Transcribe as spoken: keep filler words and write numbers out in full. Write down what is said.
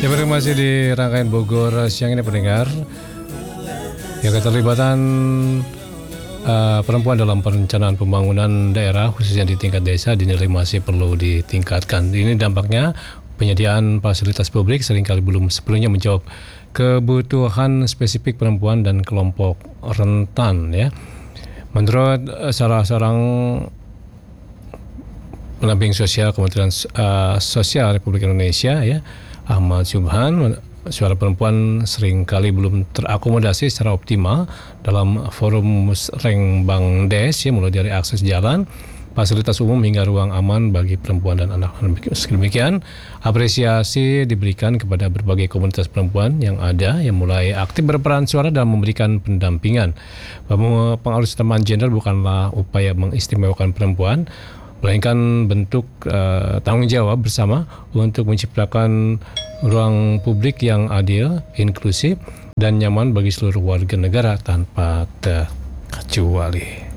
Ya, masih di rangkaian Bogor siang ini pendengar. Ya, keterlibatan uh, perempuan dalam perencanaan pembangunan daerah khususnya di tingkat desa dinilai masih perlu ditingkatkan. Ini dampaknya penyediaan fasilitas publik seringkali belum sepenuhnya menjawab kebutuhan spesifik perempuan dan kelompok rentan ya. Menurut uh, salah seorang pendamping sosial Kementerian uh, Sosial Republik Indonesia ya, Ahmad Subhan, suara perempuan seringkali belum terakomodasi secara optimal dalam forum Musrengbang Des ya, mulai dari akses jalan, fasilitas umum hingga ruang aman bagi perempuan dan anak-anak. Demikian, apresiasi diberikan kepada berbagai komunitas perempuan yang ada yang mulai aktif berperan suara dalam memberikan pendampingan. Pengaruh teman gender bukanlah upaya mengistimewakan perempuan, melainkan bentuk uh, tanggung jawab bersama untuk menciptakan ruang publik yang adil, inklusif, dan nyaman bagi seluruh warga negara tanpa terkecuali.